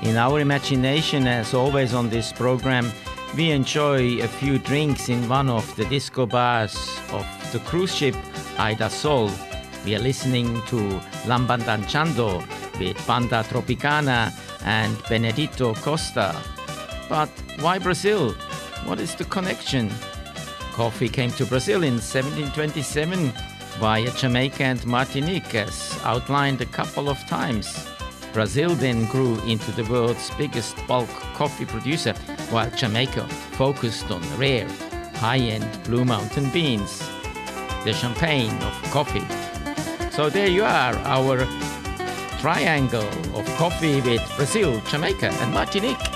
In our imagination, as always on this program, we enjoy a few drinks in one of the disco bars of the cruise ship Aida Sol. We are listening to Lambandanciando with Banda Tropicana and Benedito Costa. But why Brazil? What is the connection? Coffee came to Brazil in 1727 via Jamaica and Martinique, as outlined a couple of times. Brazil then grew into the world's biggest bulk coffee producer, while Jamaica focused on rare, high-end Blue Mountain beans, the champagne of coffee. So there you are, our triangle of coffee with Brazil, Jamaica and Martinique.